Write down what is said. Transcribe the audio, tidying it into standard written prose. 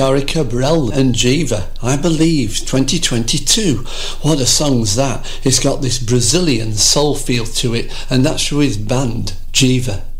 Cari Cabral and Jiva, I Believe, 2022. What a song's that. It's got this Brazilian soul feel to it, and that's through his band, Jiva.